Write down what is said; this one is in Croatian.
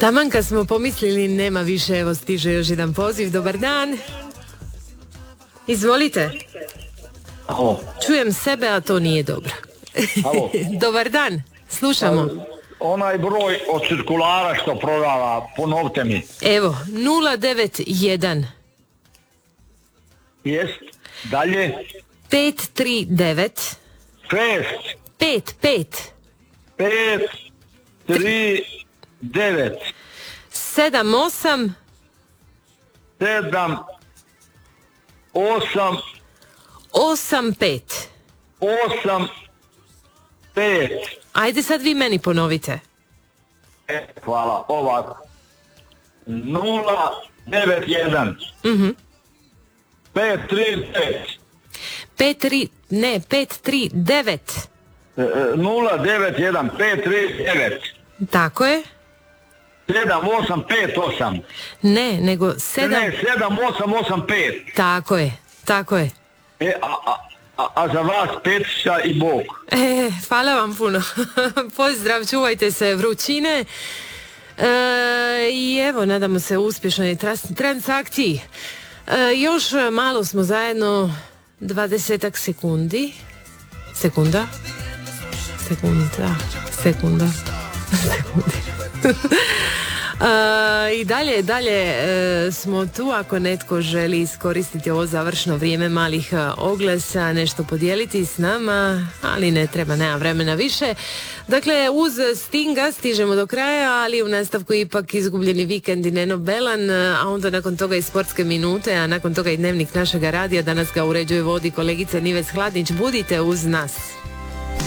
Taman kad smo pomislili nema više, evo stiže još jedan poziv. Dobar dan. Izvolite. Alo. Čujem sebe, a to nije dobro. Alo. Dobar dan, slušamo. Onaj broj od cirkulara što prodava, ponovite mi. Evo, 091 Jest, dalje. 539 5, 5 3, 9, 78 7, 8, 85. 8, 5. Ajde sad vi meni ponovite. Hvala, ovako. 091 539. 091 539 Tako je? 7858. Ne, nego 7. Ne, 7885. Tako je. A za vas Petrića i Bog. Hvala vam puno. Pozdrav, čuvajte se vrućine. I evo, nadamo se uspješnoj transakciji. Još malo smo zajedno, 20 sekundi. Sekunda. I dalje smo tu ako netko želi iskoristiti ovo završno vrijeme malih oglasa, nešto podijeliti s nama, ali ne treba, nema vremena više. Dakle, uz Stinga stižemo do kraja, ali u nastavku ipak izgubljeni vikend i Neno Belan, a onda nakon toga i sportske minute, a nakon toga i dnevnik našega radija. Danas ga uređuje vodi kolegica Nives Hladnić. Budite uz nas.